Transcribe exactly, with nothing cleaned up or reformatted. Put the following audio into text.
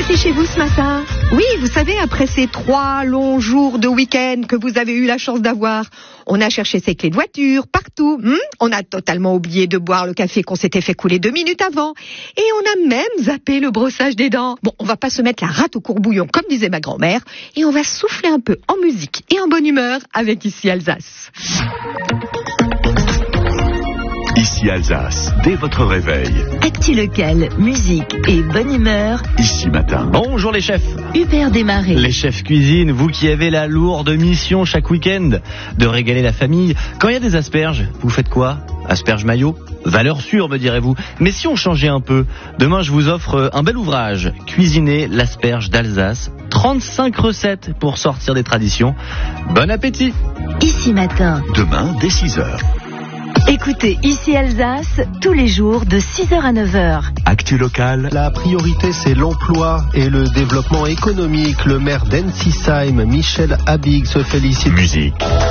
passé chez vous ce matin? Oui, vous savez, après ces trois longs jours de week-end que vous avez eu la chance d'avoir, on a cherché ses clés de voiture partout. Hmm on a totalement oublié de boire le café qu'on s'était fait couler deux minutes avant. Et on a même zappé le brossage des dents. Bon, on va pas se mettre la rate au courbouillon, comme disait ma grand-mère, et on va souffler un peu en musique et en bonne humeur avec Ici Alsace. Ici Alsace, dès votre réveil. Actu local, musique et bonne humeur. Ici matin. Bonjour les chefs. Hubert Desmarais. Les chefs cuisine, vous qui avez la lourde mission chaque week-end de régaler la famille. Quand il y a des asperges, vous faites quoi? Asperges maillot? Valeur sûre, me direz-vous. Mais si on changeait un peu, demain je vous offre un bel ouvrage. Cuisiner l'asperge d'Alsace. trente-cinq recettes pour sortir des traditions. Bon appétit. Ici matin. Demain, dès six heures. Écoutez Ici Alsace tous les jours de six heures à neuf heures. Actu local. La priorité, c'est l'emploi et le développement économique. Le maire d'Ensisheim, Michel Habig, se félicite. Musique.